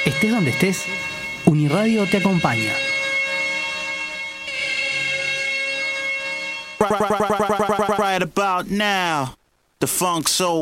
Estés donde estés, Uniradio te acompaña. Right about now, the funk soul